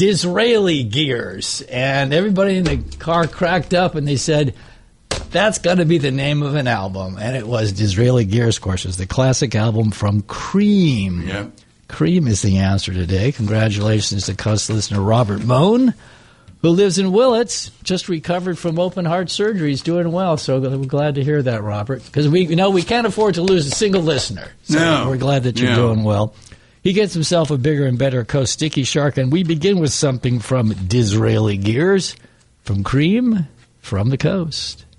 Disraeli Gears. And everybody in the car cracked up and they said, that's got to be the name of an album. And it was Disraeli Gears, of course. It was the classic album from Cream. Yeah. Cream is the answer today. Congratulations to Cuss listener Robert Moan, who lives in Willits, just recovered from open heart surgery. He's doing well, so we're glad to hear that, Robert, because we can't afford to lose a single listener. So we're glad that you're doing well. He gets himself a bigger and better Coast Sticky Shark, and we begin with something from Disraeli Gears, from Cream, from the Coast.